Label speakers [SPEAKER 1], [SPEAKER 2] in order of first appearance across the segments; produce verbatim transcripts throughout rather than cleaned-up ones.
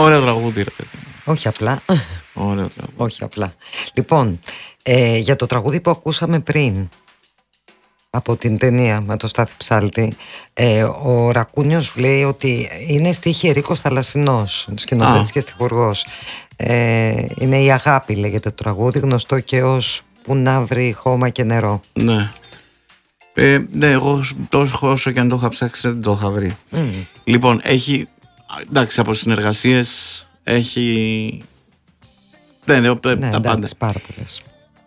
[SPEAKER 1] Ωραίο τραγούδι, ρε παιδί.
[SPEAKER 2] Όχι απλά.
[SPEAKER 1] Ωραίο τραγούδι.
[SPEAKER 2] Όχι απλά. Λοιπόν, ε, για το τραγούδι που ακούσαμε πριν από την ταινία με το Στάθη Ψάλτη, ε, ο Ρακούνιος λέει ότι είναι στίχη Ερίκος Θαλασσινός, σκηνοθέτης και στιχουργός. Ε, είναι η αγάπη, λέγεται το τραγούδι, γνωστό και ως που να βρει χώμα και νερό.
[SPEAKER 1] Ναι. Ε, ναι, εγώ τόσο όσο και αν το είχα ψάξει δεν το είχα βρει. Mm. Λοιπόν, έχει, εντάξει, από συνεργασίες έχει... Ναι, ναι,
[SPEAKER 2] ναι,
[SPEAKER 1] τα
[SPEAKER 2] εντάξει,
[SPEAKER 1] πάντα.
[SPEAKER 2] Πάρα πολλές.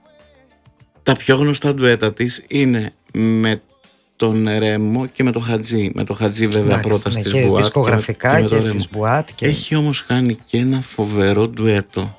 [SPEAKER 1] Τα πιο γνωστά ντουέτα της είναι με τον Ρέμο και με τον Χατζή. Με τον Χατζή βέβαια, εντάξει, πρώτα
[SPEAKER 2] ναι,
[SPEAKER 1] στις
[SPEAKER 2] και
[SPEAKER 1] Μπουάτ.
[SPEAKER 2] Δισκογραφικά και, και, και στις Μπουάτ. Και... Έχει
[SPEAKER 1] όμως κάνει και ένα φοβερό ντουέτο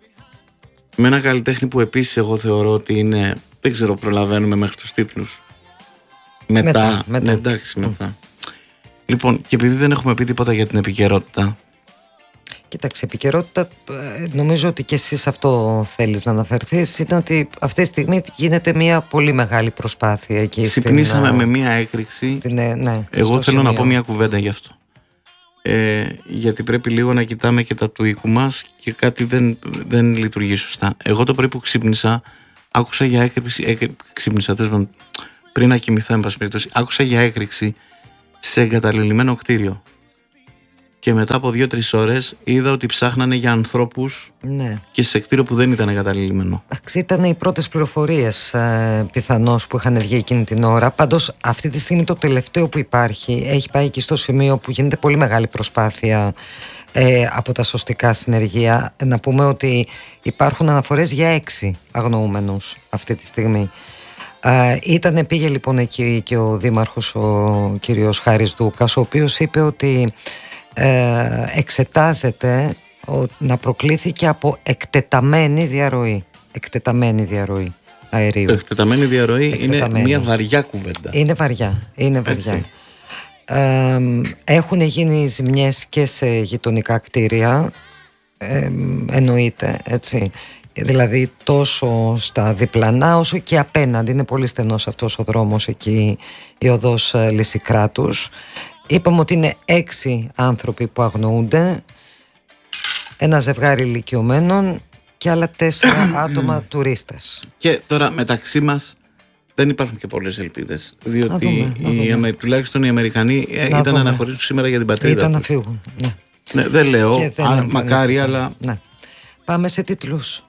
[SPEAKER 1] με ένα καλλιτέχνη που επίσης εγώ θεωρώ ότι είναι... Δεν ξέρω, προλαβαίνουμε μέχρι τους τίτλους. Μετά, μετά, μετά. Ναι, εντάξει, μετά. Mm. Λοιπόν, και επειδή δεν έχουμε πει τίποτα για την επικαιρότητα.
[SPEAKER 2] Κοίταξε, επικαιρότητα, νομίζω ότι και εσείς αυτό θέλεις να αναφερθείς, είναι ότι αυτή τη στιγμή γίνεται μια πολύ μεγάλη προσπάθεια εκεί.
[SPEAKER 1] Ξυπνήσαμε
[SPEAKER 2] στην,
[SPEAKER 1] με μια έκρηξη.
[SPEAKER 2] Στην, ναι,
[SPEAKER 1] εγώ θέλω
[SPEAKER 2] σημείο.
[SPEAKER 1] να πω μια κουβέντα γι' αυτό. Ε, γιατί πρέπει λίγο να κοιτάμε και τα του οίκου μας και κάτι δεν, δεν λειτουργεί σωστά. Εγώ το πρωί που ξύπνησα, άκουσα για έκρηξη. έκρηξη ξύπνησα, τέλος, πριν να κοιμηθώ, εν πάση περιπτώσει, άκουσα για έκρηξη σε εγκαταλελειμμένο κτίριο. Και μετά από δύο-τρεις ώρες είδα ότι ψάχνανε για ανθρώπους, ναι, και σε κτίριο που δεν ήταν εγκαταλελειμμένο.
[SPEAKER 2] Εντάξει, ήταν οι πρώτες πληροφορίες ε, πιθανώς που είχαν βγει εκείνη την ώρα. Πάντως αυτή τη στιγμή το τελευταίο που υπάρχει έχει πάει εκεί στο σημείο που γίνεται πολύ μεγάλη προσπάθεια ε, από τα σωστικά συνεργεία. Να πούμε ότι υπάρχουν αναφορές για έξι αγνοούμενους αυτή τη στιγμή. Uh, ήταν, πήγε λοιπόν εκεί και ο δήμαρχος, ο κύριος Χάρης Δούκας, ο οποίος είπε ότι uh, εξετάζεται ο, να προκλήθηκε από εκτεταμένη διαρροή. Εκτεταμένη διαρροή αερίου.
[SPEAKER 1] Εκτεταμένη διαρροή εκτεταμένη. Είναι μια βαριά κουβέντα.
[SPEAKER 2] Είναι βαριά, είναι βαριά. Uh, έχουν γίνει ζημιές και σε γειτονικά κτίρια, uh, εννοείται, έτσι. Δηλαδή τόσο στα διπλανά όσο και απέναντι. Είναι πολύ στενός αυτός ο δρόμος εκεί, η οδός Λυσικράτους. Είπαμε ότι είναι έξι άνθρωποι που αγνοούνται, ένα ζευγάρι ηλικιωμένων και άλλα τέσσερα άτομα τουρίστες.
[SPEAKER 1] Και τώρα μεταξύ μας δεν υπάρχουν και πολλές ελπίδες, διότι να δούμε, να δούμε. Οι Αμε... τουλάχιστον οι Αμερικανοί να ήταν δούμε. να χωρίσουν σήμερα για την πατρίδα
[SPEAKER 2] Ήταν
[SPEAKER 1] τους.
[SPEAKER 2] να φύγουν, ναι.
[SPEAKER 1] Ναι, δεν λέω, δεν α, μακάρι, αλλά...
[SPEAKER 2] Ναι. Πάμε σε τίτλους.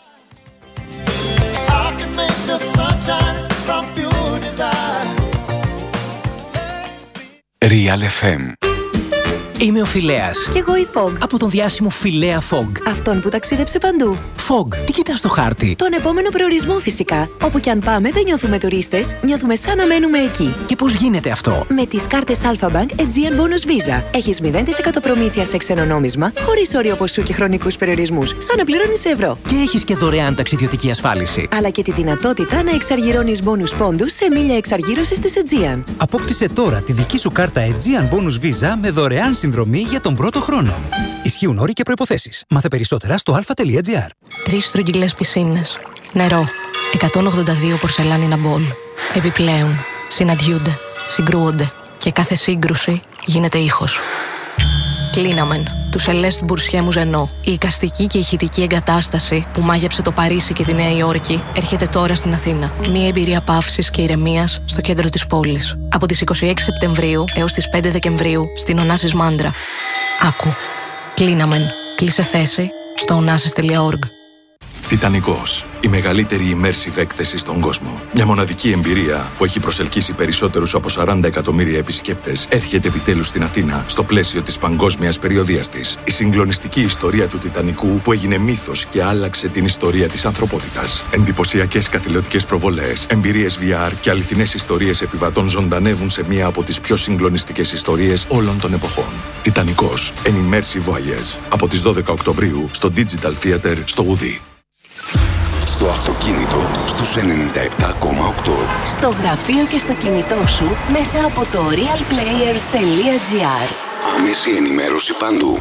[SPEAKER 3] Real εφ εμ. Είμαι ο Φιλέας.
[SPEAKER 4] Κι εγώ η Fog.
[SPEAKER 3] Από τον διάσημο Φιλέα Fog.
[SPEAKER 4] Αυτόν που ταξίδεψε παντού.
[SPEAKER 3] Fog, τι κοιτάς στο χάρτη?
[SPEAKER 4] Τον επόμενο προορισμό φυσικά. Όπου κι αν πάμε δεν νιώθουμε τουρίστες, νιώθουμε σαν να μένουμε εκεί.
[SPEAKER 3] Και πώς γίνεται αυτό?
[SPEAKER 4] Με τις κάρτες Alpha Bank Aegean Bonus Visa. Έχεις μηδέν τοις εκατό προμήθεια σε ξένο νόμισμα, χωρίς όριο ποσού και χρονικούς περιορισμούς, σαν να πληρώνεις σε ευρώ.
[SPEAKER 3] Και έχεις και δωρεάν ταξιδιωτική ασφάλιση.
[SPEAKER 4] Αλλά και τη δυνατότητα να εξαργυρώνεις bonus πόντους σε μίλια εξαργύρωσης της Aegean.
[SPEAKER 5] Απόκτησε τώρα τη δική σου κάρτα Aegean Bonus Visa με δωρεάν συνδρομή για τον πρώτο χρόνο. Ισχύουν όροι και προϋποθέσεις. Μάθε περισσότερα στο αλφα τελεία τζι άρ.
[SPEAKER 6] Τρεις στρογγυλές πισίνες. Νερό. εκατόν ογδόντα δύο πορσελάνινα μπολ. Επιπλέον, συναντιούνται, συγκρούονται και κάθε σύγκρουση γίνεται ήχος. Κλίναμεν, του Σελέστ Μπουρσιέ Μουζενό. Η εικαστική και ηχητική εγκατάσταση που μάγεψε το Παρίσι και τη Νέα Υόρκη έρχεται τώρα στην Αθήνα. Μια εμπειρία παύσης και ηρεμίας στο κέντρο της πόλης. Από τις είκοσι έξι Σεπτεμβρίου έως τις πέντε Δεκεμβρίου στην Ωνάσης Μάντρα. Άκου. Κλίναμεν. Κλείσε θέση στο ωνάσης τελεία org.
[SPEAKER 7] Τιτανικός. Η μεγαλύτερη immersive έκθεση στον κόσμο. Μια μοναδική εμπειρία που έχει προσελκύσει περισσότερους από σαράντα εκατομμύρια επισκέπτες έρχεται επιτέλους στην Αθήνα στο πλαίσιο της παγκόσμιας περιοδείας της. Η συγκλονιστική ιστορία του Τιτανικού που έγινε μύθος και άλλαξε την ιστορία της ανθρωπότητας. Εντυπωσιακές καθηλωτικές προβολές, εμπειρίες βι αρ και αληθινές ιστορίες επιβατών ζωντανεύουν σε μία από τις πιο συγκλονιστικές ιστορίες όλων των εποχών. Τιτανικός. An immersive voyage. Από τις δώδεκα Οκτωβρίου στο Digital Theater στο Ουδί.
[SPEAKER 8] Στο αυτοκίνητο στους ενενήντα επτά κόμμα οκτώ.
[SPEAKER 9] Στο γραφείο και στο κινητό σου μέσα από το realplayer τελεία τζι άρ.
[SPEAKER 8] Άμεση ενημέρωση παντού.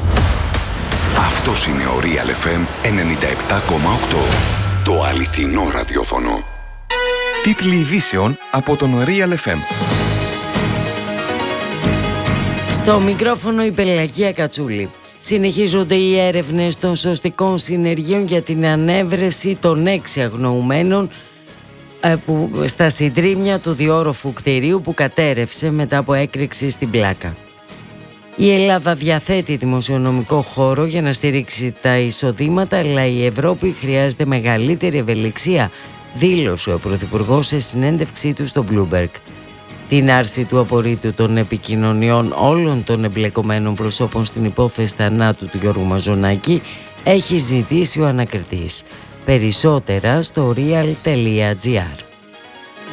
[SPEAKER 8] Αυτός είναι ο Real εφ εμ ενενήντα επτά κόμμα οκτώ. Το αληθινό ραδιόφωνο.
[SPEAKER 10] Τίτλοι ειδήσεων από τον Real εφ εμ.
[SPEAKER 2] Στο μικρόφωνο η Πελαγία Κατσούλη.
[SPEAKER 11] Συνεχίζονται οι έρευνες των σωστικών συνεργείων για την ανέβρεση των έξι αγνοουμένων που, στα συντρίμμια του διόρροφου κτηρίου που κατέρευσε μετά από έκρηξη στην Πλάκα. Η Ελλάδα διαθέτει δημοσιονομικό χώρο για να στηρίξει τα εισοδήματα, αλλά η Ευρώπη χρειάζεται μεγαλύτερη ευελιξία, δήλωσε ο Πρωθυπουργός σε συνέντευξή του στο Bloomberg. Την άρση του απορρίτου των επικοινωνιών όλων των εμπλεκομένων προσώπων στην υπόθεση θανάτου του Γιώργου Μαζονάκη έχει ζητήσει ο ανακριτής. Περισσότερα στο real τελεία gr.